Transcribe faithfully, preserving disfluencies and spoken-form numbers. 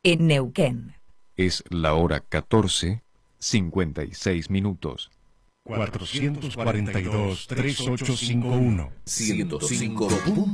en Neuquén. Es la hora catorce, cincuenta y seis minutos. cuatrocientos cuarenta y dos, treinta y ocho cincuenta y uno. ciento cinco punto